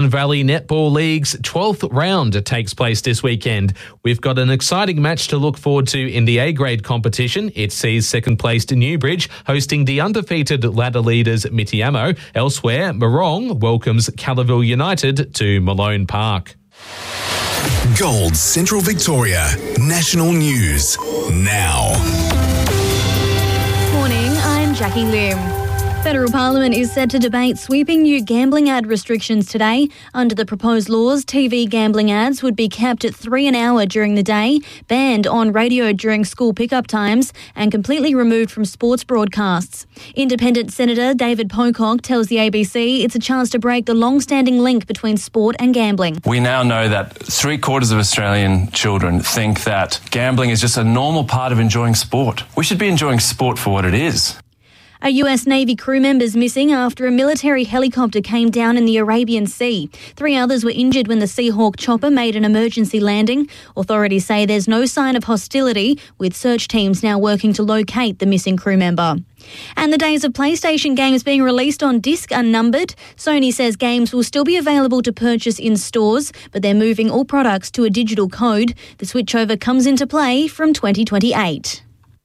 Valley Netball League's 12th round takes place this weekend. We've got an exciting match to look forward to in the A-grade competition. It sees second-placed Newbridge hosting the undefeated ladder leaders Mitiamo. Elsewhere, Morong welcomes Callaville United to Malone Park. Gold Central Victoria National News now. Morning, I'm Jackie Lim. Federal Parliament is set to debate sweeping new gambling ad restrictions today. Under the proposed laws, TV gambling ads would be capped at 3 an hour during the day, banned on radio during school pickup times, and completely removed from sports broadcasts. Independent Senator David Pocock tells the ABC it's a chance to break the long-standing link between sport and gambling. We now know that 3/4 of Australian children think that gambling is just a normal part of enjoying sport. We should be enjoying sport for what it is. A US Navy crew member's missing after a military helicopter came down in the Arabian Sea. 3 others were injured when the Seahawk chopper made an emergency landing. Authorities say there's no sign of hostility, with search teams now working to locate the missing crew member. And the days of PlayStation games being released on disc are numbered. Sony says games will still be available to purchase in stores, but they're moving all products to a digital code. The switchover comes into play from 2028.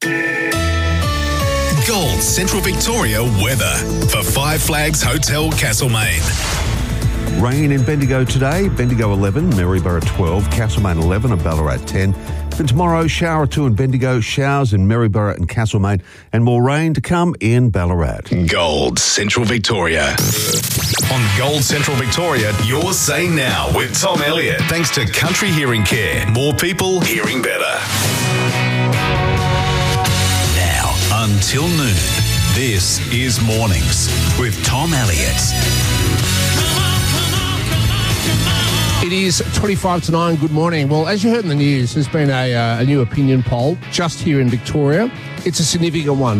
Gold Central Victoria weather for Five Flags Hotel Castlemaine. Rain in Bendigo today, Bendigo 11, Maryborough 12, Castlemaine 11 and Ballarat 10. For tomorrow, shower or two in Bendigo, showers in Maryborough and Castlemaine, and more rain to come in Ballarat. Gold Central Victoria. On Gold Central Victoria, your say now with Tom Elliott. Thanks to Country Hearing Care. More people hearing better. Until noon, this is Mornings with Tom Elliott. It is 25 to 9. Good morning. Well, as you heard in the news, there's been a new opinion poll just here in Victoria. It's a significant one.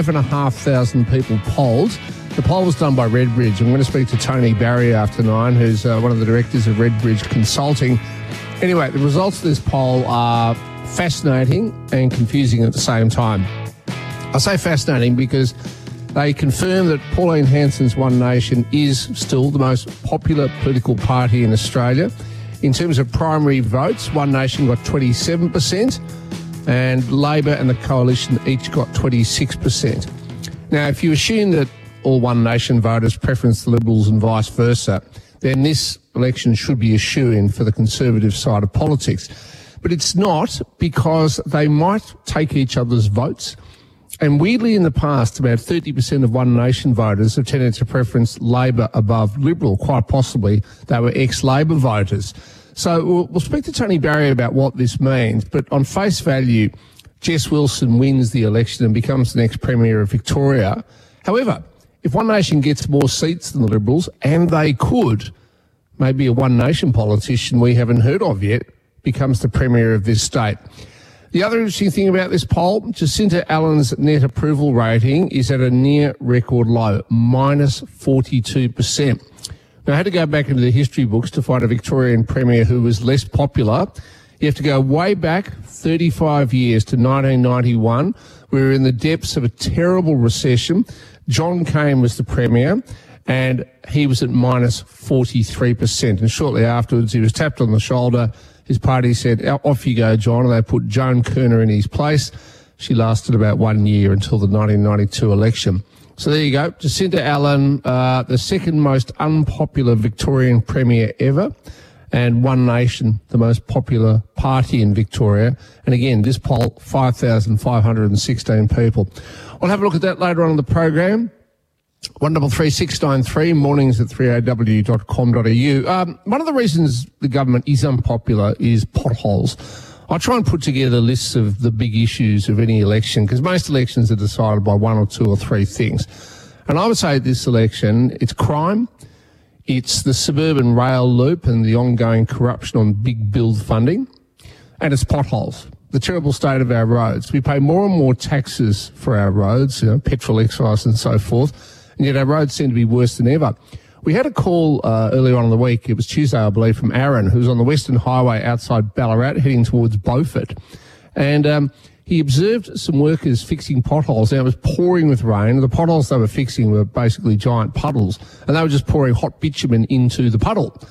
5,500 people polled. The poll was done by Redbridge. I'm going to speak to Tony Barry after 9, who's one of the directors of Redbridge Consulting. Anyway, the results of this poll are fascinating and confusing at the same time. I say fascinating because they confirm that Pauline Hanson's One Nation is still the most popular political party in Australia. In terms of primary votes, One Nation got 27% and Labor and the Coalition each got 26%. Now, if you assume that all One Nation voters preference the Liberals and vice versa, then this election should be a shoo-in for the Conservative side of politics. But it's not, because they might take each other's votes. And weirdly, in the past, about 30% of One Nation voters have tended to preference Labor above Liberal. Quite possibly, they were ex-Labor voters. So we'll speak to Tony Barry about what this means. But on face value, Jess Wilson wins the election and becomes the next Premier of Victoria. However, if One Nation gets more seats than the Liberals, and they could, maybe a One Nation politician we haven't heard of yet becomes the Premier of this state. The other interesting thing about this poll, Jacinta Allen's net approval rating is at a near record low, minus 42%. Now, I had to go back into the history books to find a Victorian Premier who was less popular. You have to go way back 35 years to 1991. We were in the depths of a terrible recession. John Cain was the Premier, and he was at minus 43%. And shortly afterwards, he was tapped on the shoulder. His party said, off you go, John, and they put Joan Kerner in his place. She lasted about 1 year until the 1992 election. So there you go. Jacinta Allen, the second most unpopular Victorian Premier ever, and One Nation, the most popular party in Victoria. And again, this poll, 5,516 people. We'll have a look at that later on in the program. 133693, mornings at 3aw.com.au. One of the reasons the government is unpopular is potholes. I try and put together lists of the big issues of any election, because most elections are decided by 1 or 2 or 3 things. And I would say this election, it's crime, it's the suburban rail loop and the ongoing corruption on big build funding, and it's potholes. The terrible state of our roads. We pay more and more taxes for our roads, petrol excise and so forth, and yet our roads seem to be worse than ever. We had a call earlier on in the week, it was Tuesday, I believe, from Aaron, who's on the Western Highway outside Ballarat, heading towards Beaufort. And he observed some workers fixing potholes. Now, it was pouring with rain. The potholes they were fixing were basically giant puddles, and they were just pouring hot bitumen into the puddle.